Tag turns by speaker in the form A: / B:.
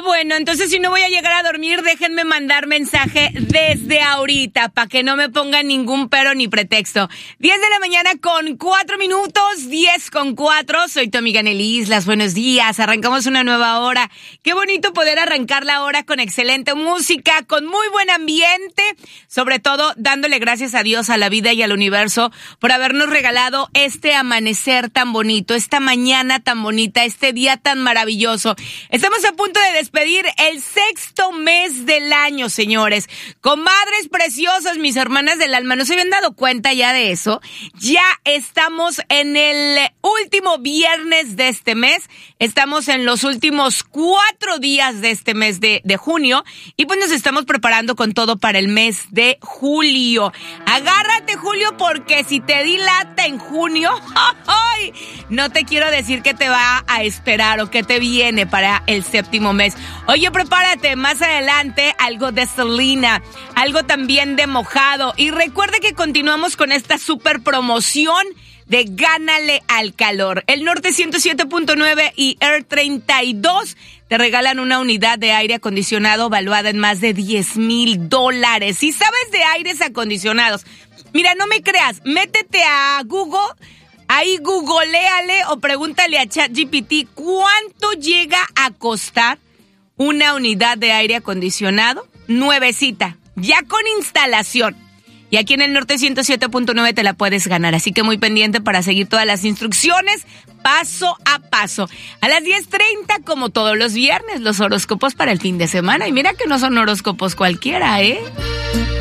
A: Bueno, entonces si no voy a llegar a dormir, déjenme mandar mensaje desde ahorita para que no me pongan ningún pero ni pretexto. 10 de la mañana con 4 minutos, 10 con 4. Soy tu amiga Nelly Islas. Buenos días. Arrancamos una nueva hora. Qué bonito poder arrancar la hora con excelente música, con muy buen ambiente, sobre todo dándole gracias a Dios, a la vida y al universo por habernos regalado este amanecer tan bonito, esta mañana tan bonita, este día tan maravilloso. Estamos a punto de despedir el 6º mes del año, señores. Comadres preciosas, mis hermanas del alma, ¿no se habían dado cuenta ya de eso? Ya estamos en el último viernes de este mes, estamos en los últimos 4 días de este mes de junio y pues nos estamos preparando con todo para el mes de julio. Agárrate, Julio, porque si te di lata en junio, ¡ay! No te quiero decir qué te va a esperar o qué te viene para el 7º mes. Oye, prepárate, más adelante algo de Selena, algo también de Mojado. Y recuerda que continuamos con esta super promoción de Gánale al Calor. El Norte 107.9 y Air 32 te regalan una unidad de aire acondicionado valuada en más de $10,000. Si sabes de aires acondicionados, mira, no me creas, métete a Google, ahí googleale o pregúntale a ChatGPT cuánto llega a costar una unidad de aire acondicionado nuevecita, ya con instalación. Y aquí en el Norte 107.9 te la puedes ganar, así que muy pendiente para seguir todas las instrucciones paso a paso. A las 10:30, como todos los viernes, los horóscopos para el fin de semana. Y mira que no son horóscopos cualquiera, ¿eh?